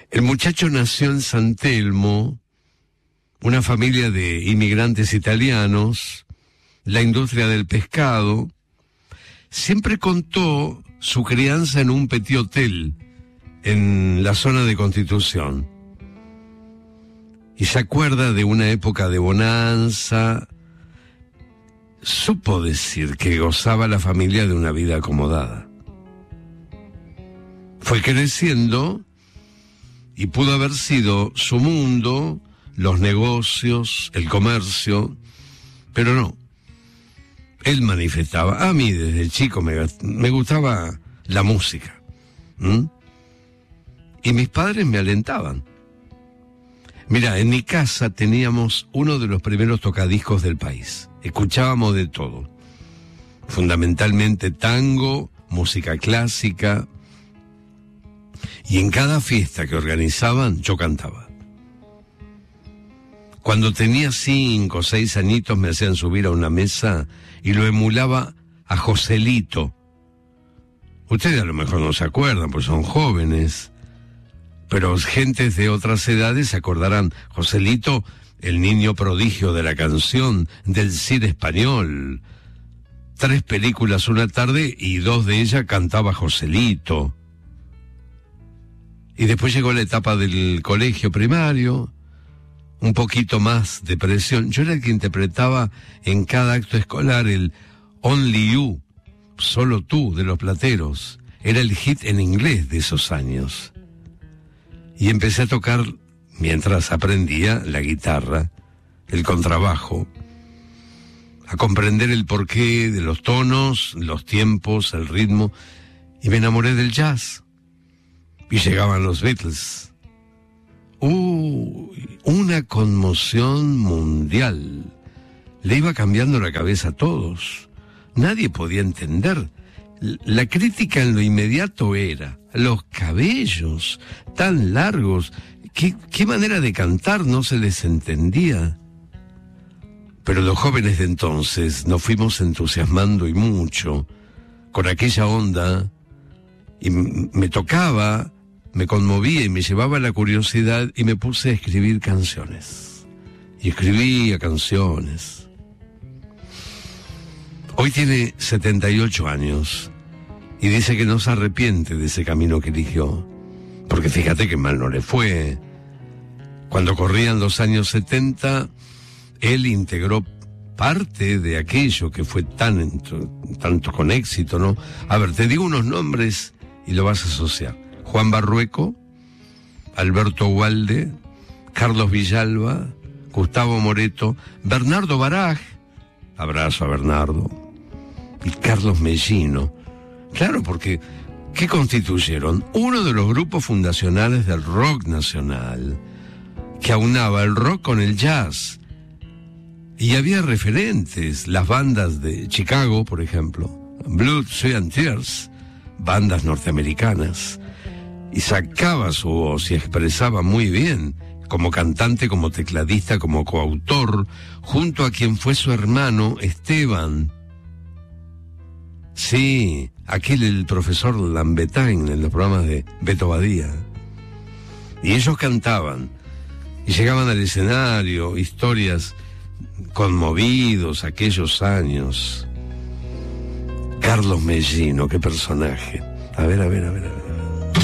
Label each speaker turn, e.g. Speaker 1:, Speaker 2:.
Speaker 1: El muchacho nació en San Telmo, una familia de inmigrantes italianos, la industria del pescado. Siempre contó su crianza en un petit hotel en la zona de Constitución. Y se acuerda de una época de bonanza. Supo decir que gozaba la familia de una vida acomodada. Fue creciendo y pudo haber sido su mundo, los negocios, el comercio, pero no. Él manifestaba, a mí desde chico me gustaba la música. Y mis padres me alentaban. Mira, en mi casa teníamos uno de los primeros tocadiscos del país. Escuchábamos de todo. Fundamentalmente tango, música clásica. Y en cada fiesta que organizaban, yo cantaba. Cuando tenía 5 o 6 añitos me hacían subir a una mesa y lo emulaba a Joselito. Ustedes a lo mejor no se acuerdan, pues son jóvenes. Pero gentes de otras edades se acordarán. Joselito, el niño prodigio de la canción, del cine español. 3 películas una tarde y 2 de ellas cantaba Joselito. Y después llegó la etapa del colegio primario, un poquito más de presión. Yo era el que interpretaba en cada acto escolar el Only You, Solo Tú, de Los Plateros. Era el hit en inglés de esos años. Y empecé a tocar, mientras aprendía, la guitarra, el contrabajo, a comprender el porqué de los tonos, los tiempos, el ritmo, y me enamoré del jazz. Y llegaban los Beatles. Una conmoción mundial. Le iba cambiando la cabeza a todos. Nadie podía entender. La crítica en lo inmediato era los cabellos tan largos. ¿Qué manera de cantar? No se les entendía. Pero los jóvenes de entonces nos fuimos entusiasmando y mucho con aquella onda, y me tocaba, me conmovía y me llevaba la curiosidad, y me puse a escribir canciones. Y escribía canciones. Hoy tiene 78 años y dice que no se arrepiente de ese camino que eligió, porque fíjate que mal no le fue. Cuando corrían los años 70, él integró parte de aquello que fue tanto con éxito, ¿no? A ver, te digo unos nombres y lo vas a asociar. Juan Barrueco, Alberto Ugalde, Carlos Villalba, Gustavo Moreto, Bernardo Baraj, abrazo a Bernardo, y Carlos Mellino. Claro, porque ¿qué constituyeron? Uno de los grupos fundacionales del rock nacional, que aunaba el rock con el jazz. Y había referentes, las bandas de Chicago, por ejemplo, Blood, Sweat and Tears, bandas norteamericanas, y sacaba su voz y expresaba muy bien, como cantante, como tecladista, como coautor, junto a quien fue su hermano Esteban. Sí, el profesor Lambetain en los programas de Beto Badía. Y ellos cantaban, y llegaban al escenario, historias conmovidos, aquellos años. Carlos Mellino, qué personaje. A ver.